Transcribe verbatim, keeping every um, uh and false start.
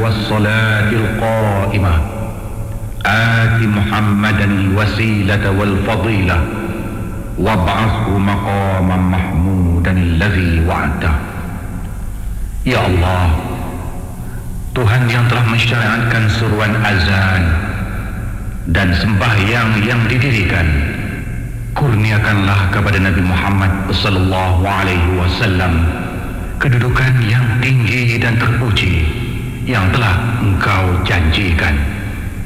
والصلاة القائمة آت محمدا الوسيلة والفضيلة وابعثه مقاما محمودا الذي وعدته. Ya Allah, Tuhan yang telah mensyariatkan seruan azan dan sembahyang yang didirikan, kurniakanlah kepada Nabi Muhammad sallallahu alaihi wasallam kedudukan yang tinggi dan terpuji yang telah Engkau janjikan.